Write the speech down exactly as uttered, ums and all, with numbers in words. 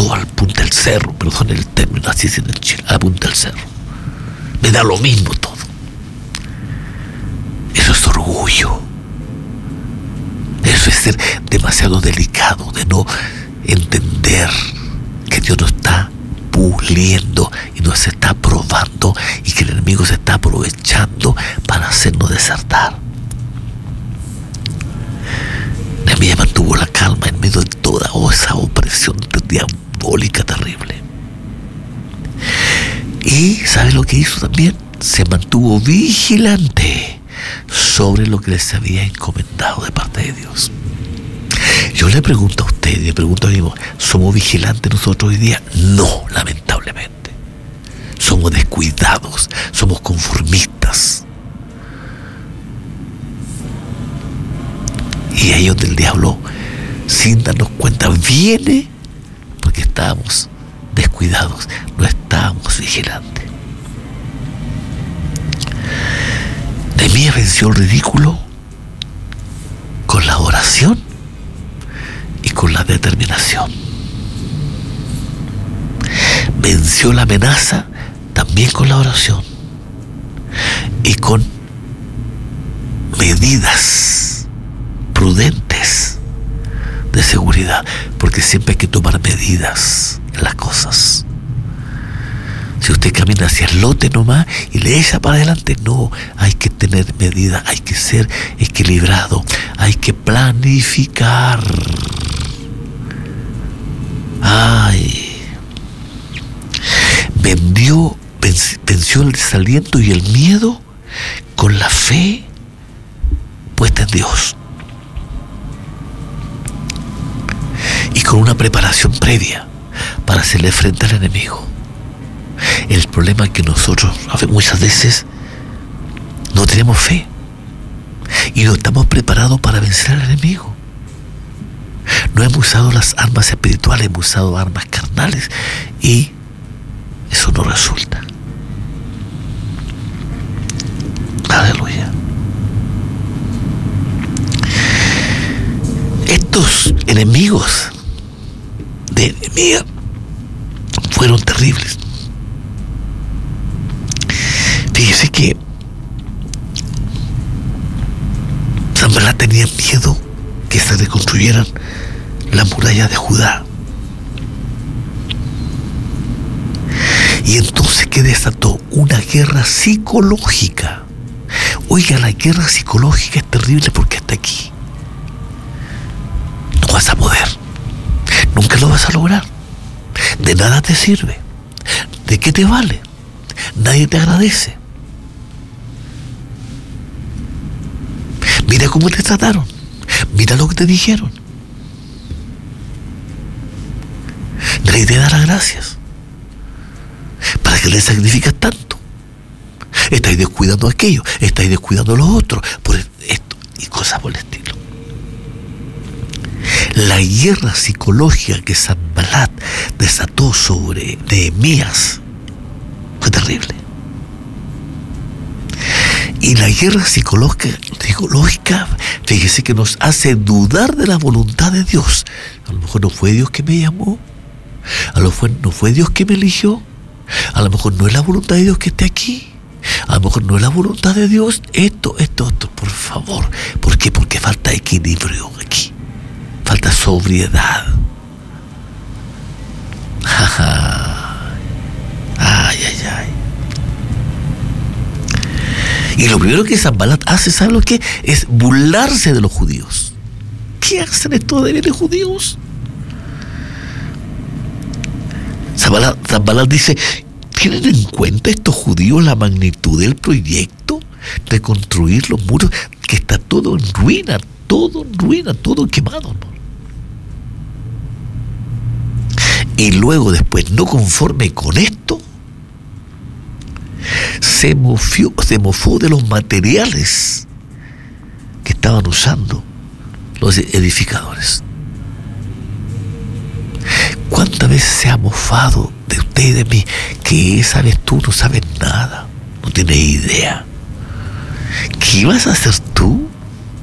todo al punta del cerro, perdón el término, así es en el Chile, a la punta del cerro. Me da lo mismo todo. Eso es orgullo. Eso es ser demasiado delicado, de no entender que Dios nos está puliendo y nos está probando y que el enemigo se está aprovechando para hacernos desertar. Nehemías mantuvo la calma en medio de toda esa opresión diabólica terrible. Y ¿sabe lo que hizo también? Se mantuvo vigilante sobre lo que les había encomendado de parte de Dios. Yo le pregunto a usted, le pregunto a mí mismo, ¿somos vigilantes nosotros hoy día? No, lamentablemente. Somos descuidados, somos conformistas. Y ahí donde el diablo, sin darnos cuenta, viene porque estábamos descuidados, no estábamos vigilantes. Nehemías venció el ridículo con la oración y con la determinación. Venció la amenaza también con la oración y con medidas prudentes de seguridad, porque siempre hay que tomar medidas en las cosas. Si usted camina hacia el lote nomás y le echa para adelante, no, hay que tener medidas, hay que ser equilibrado, hay que planificar. Ay, vendió, venció el desaliento y el miedo con la fe puesta en Dios y con una preparación previa para hacerle frente al enemigo. El problema es que nosotros muchas veces no tenemos fe y no estamos preparados para vencer al enemigo. No hemos usado las armas espirituales, hemos usado armas carnales y eso no resulta. Aleluya. Estos enemigos de Nehemías fueron terribles. Fíjese que Sanbalat tenía miedo que se reconstruyeran la muralla de Judá. Y entonces, ¿qué desató? Una guerra psicológica. Oiga, la guerra psicológica es terrible porque hasta aquí no vas a poder. Nunca lo vas a lograr. De nada te sirve. ¿De qué te vale? Nadie te agradece. Mira cómo te trataron. Mira lo que te dijeron. Nadie te dará gracias. ¿Para qué le sacrificas tanto? Estáis descuidando aquello, estáis descuidando lo otro, por esto y cosas por el estilo. La guerra psicológica que Sanbalat desató sobre Nehemías fue terrible. Y la guerra psicológica, psicológica, fíjese que nos hace dudar de la voluntad de Dios. A lo mejor no fue Dios que me llamó, a lo mejor no fue Dios que me eligió, a lo mejor no es la voluntad de Dios que esté aquí, a lo mejor no es la voluntad de Dios esto, esto, esto, por favor. ¿Por qué? Porque falta equilibrio aquí, falta sobriedad. Ay, ay, ay. Y lo primero que Sanbalat hace, ¿sabe lo que? Es burlarse de los judíos. ¿Qué hacen estos de judíos? Sanbalat, Sanbalat dice, ¿tienen en cuenta estos judíos la magnitud del proyecto? Reconstruir los muros, que está todo en ruina, todo en ruina, todo quemado, ¿no? Y luego después, no conforme con esto, se mofió, se mofó de los materiales que estaban usando los edificadores. ¿Cuántas veces se ha mofado de usted y de mí? ¿Qué sabes tú? No sabes nada, no tienes idea. ¿Qué vas a hacer tú?